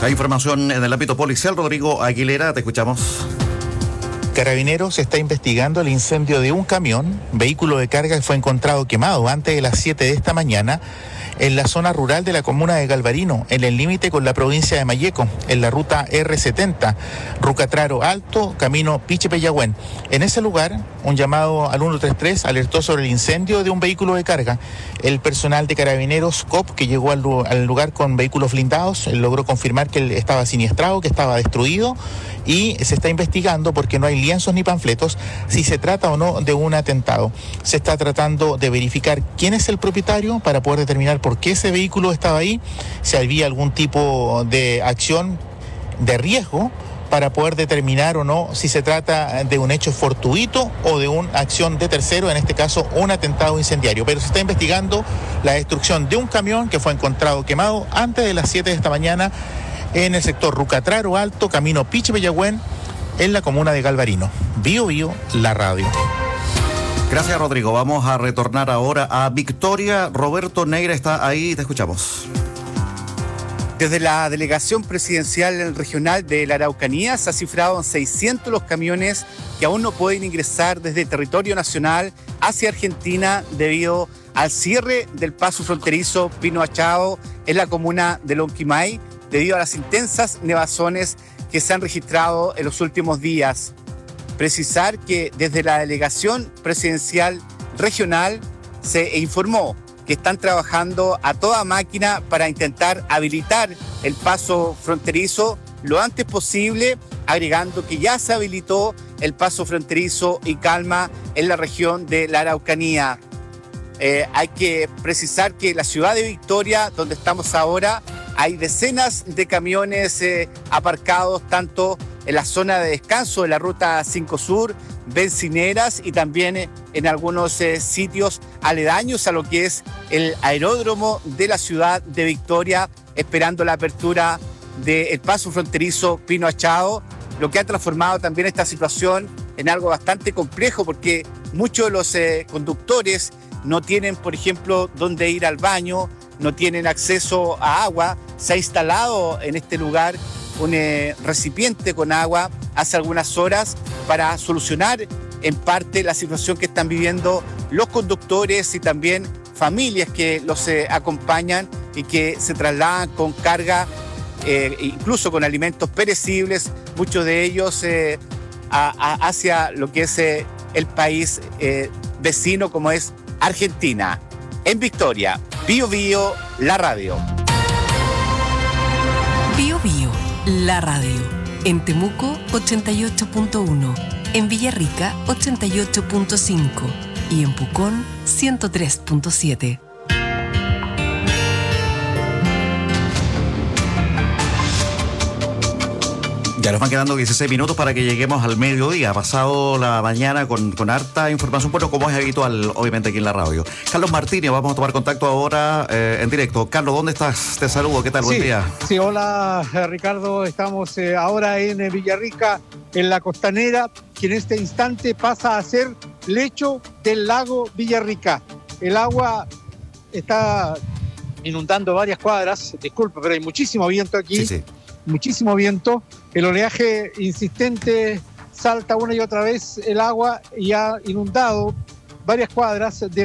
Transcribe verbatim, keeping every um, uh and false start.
Hay información en el ámbito policial. Rodrigo Aguilera, te escuchamos. Carabineros está investigando el incendio de un camión, vehículo de carga que fue encontrado quemado antes de las siete de esta mañana en la zona rural de la comuna de Galvarino, en el límite con la provincia de Malleco, en la ruta erre setenta, Rucatraro Alto, camino Pichipeyagüén. En ese lugar, un llamado al ciento treinta y tres alertó sobre el incendio de un vehículo de carga. El personal de Carabineros C O P, que llegó al, al lugar con vehículos blindados, logró confirmar que él estaba siniestrado, que estaba destruido, y se está investigando, porque no hay lienzos ni panfletos, si se trata o no de un atentado. Se está tratando de verificar quién es el propietario para poder determinar por qué ese vehículo estaba ahí, si había algún tipo de acción de riesgo, para poder determinar o no si se trata de un hecho fortuito o de una acción de tercero, en este caso un atentado incendiario. Pero se está investigando la destrucción de un camión que fue encontrado quemado antes de las siete de esta mañana en el sector Rucatraro Alto, camino Pichipeyagüén, en la comuna de Galvarino. Bio Bio, la radio. Gracias, Rodrigo. Vamos a retornar ahora a Victoria. Roberto Neira está ahí, te escuchamos. Desde la delegación presidencial regional de la Araucanía se ha cifrado en seiscientos los camiones que aún no pueden ingresar desde el territorio nacional hacia Argentina debido al cierre del paso fronterizo Pino Achao en la comuna de Lonquimay, debido a las intensas nevazones que se han registrado en los últimos días. Precisar que desde la delegación presidencial regional se informó que están trabajando a toda máquina para intentar habilitar el paso fronterizo lo antes posible, agregando que ya se habilitó el paso fronterizo y calma en la región de la Araucanía. Eh, hay que precisar que la ciudad de Victoria, donde estamos ahora, hay decenas de camiones eh, aparcados tanto en la zona de descanso de la ruta cinco Sur, bencineras y también eh, en algunos eh, sitios aledaños a lo que es el aeródromo de la ciudad de Victoria, esperando la apertura del paso fronterizo Pino Achao, lo que ha transformado también esta situación en algo bastante complejo, porque muchos de los eh, conductores no tienen, por ejemplo, dónde ir al baño, no tienen acceso a agua. Se ha instalado en este lugar un eh, recipiente con agua hace algunas horas para solucionar en parte la situación que están viviendo los conductores y también familias que los eh, acompañan y que se trasladan con carga, eh, incluso con alimentos perecibles, muchos de ellos eh, a, a, hacia lo que es eh, el país eh, vecino como es Argentina. En Victoria, Bio Bio, la radio. Bio Bio, la radio. En Temuco, ochenta y ocho punto uno. En Villarrica, ochenta y ocho punto cinco. Y en Pucón, ciento tres punto siete. Ya nos van quedando dieciséis minutos para que lleguemos al mediodía. Ha pasado la mañana con, con harta información, bueno, como es habitual, obviamente, aquí en la radio. Carlos Martínez, vamos a tomar contacto ahora eh, en directo. Carlos, ¿dónde estás? Te saludo, ¿qué tal? Sí, buen día. Sí, hola, Ricardo. Estamos eh, ahora en eh, Villarrica, en la costanera, que en este instante pasa a ser lecho del lago Villarrica. El agua está inundando varias cuadras. Disculpe, pero hay muchísimo viento aquí. Sí, sí. Muchísimo viento, el oleaje insistente salta una y otra vez el agua y ha inundado varias cuadras de